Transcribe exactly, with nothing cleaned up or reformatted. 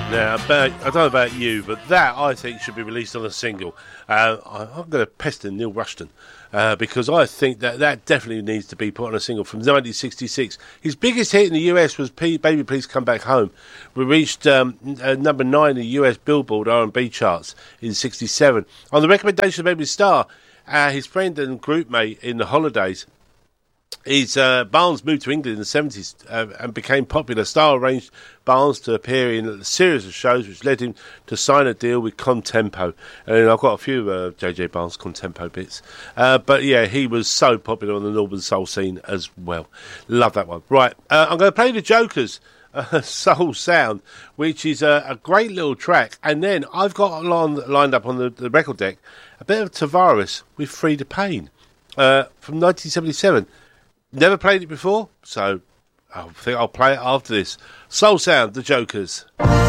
Now, about, I don't know about you, but that I think should be released on a single. Uh, I, I'm going to pester Neil Rushton uh, because I think that that definitely needs to be put on a single from nineteen sixty-six. His biggest hit in the U S was P- Baby Please Come Back Home. We reached um, uh, number nine in the U S Billboard R and B charts in sixty-seven. On the recommendation of Baby Star, uh, his friend and group mate in the Holidays, He's, uh, Barnes moved to England in the seventies uh, and became popular. Star arranged Barnes to appear in a series of shows which led him to sign a deal with Contempo. And I've got a few uh, J J Barnes Contempo bits. Uh, but yeah, he was so popular on the Northern Soul scene as well. Love that one. Right, uh, I'm going to play the Jokers. Uh, Soul Sound, which is a, a great little track. And then I've got on, lined up on the, the record deck a bit of Tavares with Free the Pain uh, from nineteen seventy-seven. Never played it before, so I think I'll play it after this. Soul Sound, the Jokers.